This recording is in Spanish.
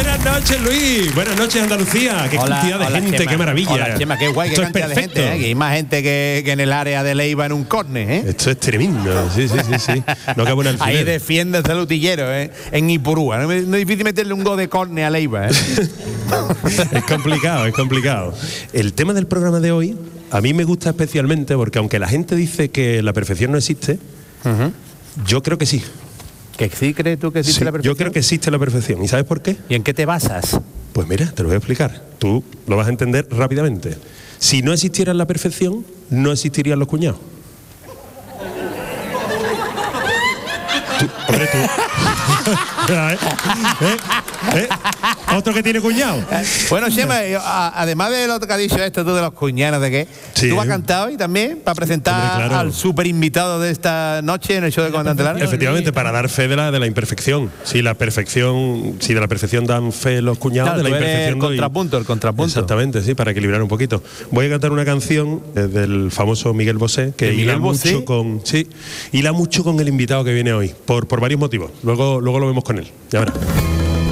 Buenas noches, Luis. Buenas noches, Andalucía. Qué cantidad de gente, Chema. qué maravilla. Hola, Chema, qué guay, qué Esto cantidad es de gente, ¿eh? Que hay más gente que en el área de Leiva en un córner, ¿eh? Esto es tremendo. Sí. No cabe un alfiler. Ahí defiende el utillero, ¿eh? En Ipurúa. No es difícil meterle un gol de córner a Leiva, ¿eh? Es complicado. El tema del programa de hoy a mí me gusta especialmente porque aunque la gente dice que la perfección no existe, yo creo que sí. ¿Que sí crees tú que existe Sí, la perfección? yo creo que existe la perfección. ¿Y sabes por qué? ¿Y en qué te basas? Pues mira, te lo voy a explicar. Tú lo vas a entender rápidamente. Si no existiera la perfección, no existirían los cuñados. Hombre, tú. Otro que tiene cuñado. Bueno, Chema, además de lo que ha dicho esto tú de los cuñados, ¿de qué? Sí. ¿Tú has cantado hoy también para presentar Hombre, claro. al super invitado de esta noche en el show de Comandante Lara? Efectivamente, para dar fe de la imperfección. Si de la perfección dan fe los cuñados, Claro, de la tú eres imperfección el contrapunto. Exactamente, sí, para equilibrar un poquito. Voy a cantar una canción del famoso Miguel Bosé, que hila mucho con el invitado que viene hoy, por varios motivos. Luego lo vemos con él. Ya verás.